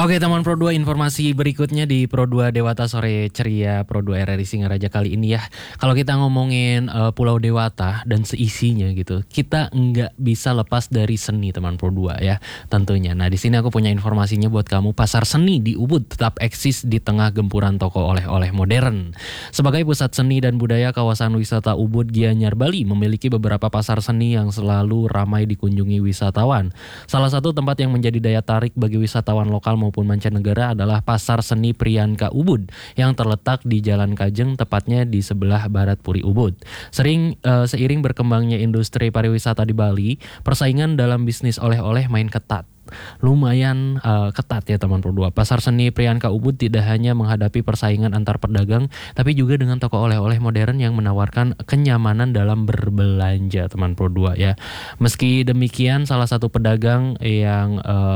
Oke teman Pro 2, informasi berikutnya di Pro 2 Dewata Sore Ceria Pro 2 RRI Singaraja kali ini ya. Kalau kita ngomongin Pulau Dewata dan seisinya gitu, kita nggak bisa lepas dari seni teman Pro 2 ya tentunya. Nah di sini aku punya informasinya buat kamu. Pasar seni di Ubud tetap eksis di tengah gempuran toko oleh-oleh modern. Sebagai pusat seni dan budaya kawasan wisata Ubud Gianyar Bali memiliki beberapa pasar seni yang selalu ramai dikunjungi wisatawan. Salah satu tempat yang menjadi daya tarik bagi wisatawan lokal maupun mancanegara adalah Pasar Seni Priyanka Ubud yang terletak di Jalan Kajeng, tepatnya di sebelah barat Puri Ubud. Seiring berkembangnya industri pariwisata di Bali, persaingan dalam bisnis oleh-oleh main ketat. Lumayan ketat ya teman Pro 2. Pasar Seni Priyanka Ubud tidak hanya menghadapi persaingan antar pedagang, tapi juga dengan toko oleh-oleh modern yang menawarkan kenyamanan dalam berbelanja teman Pro 2 ya. Meski demikian, salah satu pedagang yang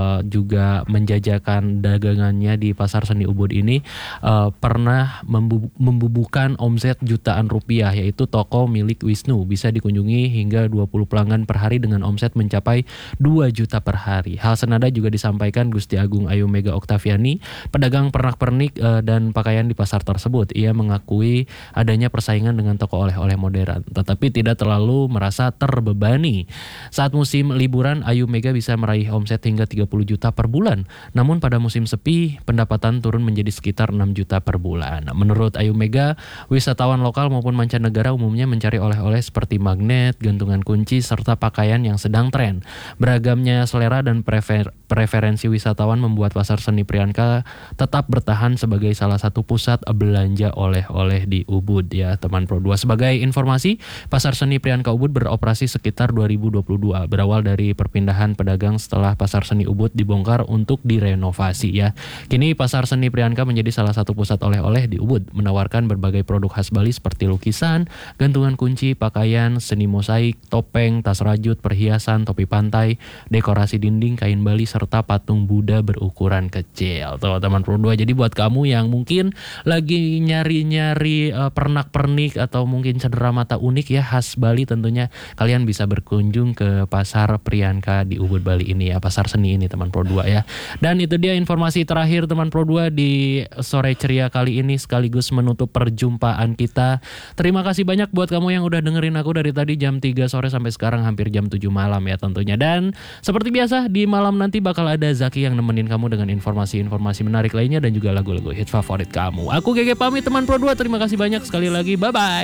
juga menjajakan dagangannya di Pasar Seni Ubud ini pernah membubuhkan omset jutaan rupiah, yaitu toko milik Wisnu. Bisa dikunjungi hingga 20 pelanggan per hari dengan omset mencapai 2 juta per hari. Hal senada juga disampaikan Gusti Agung Ayu Mega Oktaviani, pedagang pernak-pernik dan pakaian di pasar tersebut. Ia mengakui adanya persaingan dengan toko oleh-oleh modern, tetapi tidak terlalu merasa terbebani. Saat musim liburan, Ayu Mega bisa meraih omset hingga 30 juta per bulan. Namun pada musim sepi, pendapatan turun menjadi sekitar 6 juta per bulan. Menurut Ayu Mega, wisatawan lokal maupun mancanegara umumnya mencari oleh-oleh seperti magnet, gantungan kunci, serta pakaian yang sedang tren. Beragamnya selera dan preferensi wisatawan membuat Pasar Seni Priyanka tetap bertahan sebagai salah satu pusat belanja oleh-oleh di Ubud ya teman Pro 2. Sebagai informasi, Pasar Seni Priyanka Ubud beroperasi sekitar 2022. Berawal dari perpindahan pedagang setelah Pasar Seni Ubud dibongkar untuk direnovasi ya. Kini Pasar Seni Priyanka menjadi salah satu pusat oleh-oleh di Ubud, menawarkan berbagai produk khas Bali seperti lukisan, gantungan kunci, pakaian, seni mosaik, topeng, tas rajut, perhiasan, topi pantai, dekorasi dinding, kain Bali, serta patung Buddha berukuran kecil. Tuh teman Pro 2. Jadi buat kamu yang mungkin lagi nyari-nyari pernak-pernik atau mungkin cenderamata unik ya khas Bali, tentunya kalian bisa berkunjung ke Pasar Priyanka di Ubud Bali ini ya, pasar seni ini teman Pro 2 ya. Dan itu dia informasi terakhir teman Pro 2 di sore ceria kali ini, sekaligus menutup perjumpaan kita. Terima kasih banyak buat kamu yang udah dengerin aku dari tadi jam 3 sore sampai sekarang hampir jam 7 malam ya tentunya. Dan seperti biasa di malam nanti bakal ada Zaki yang nemenin kamu dengan informasi-informasi menarik lainnya dan juga lagu-lagu hit favorit kamu. Aku GG pamit teman Pro 2, terima kasih banyak sekali lagi, bye-bye.